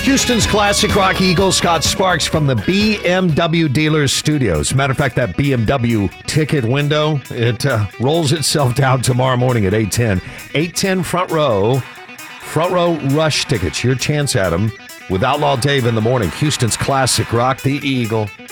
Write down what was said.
Houston's Classic Rock Eagle, Scott Sparks from the BMW Dealers Studios. Matter of fact, that BMW ticket window, it rolls itself down tomorrow morning at 8:10. 8:10 front row rush tickets. Your chance at them with Outlaw Dave in the morning. Houston's Classic Rock, the Eagle.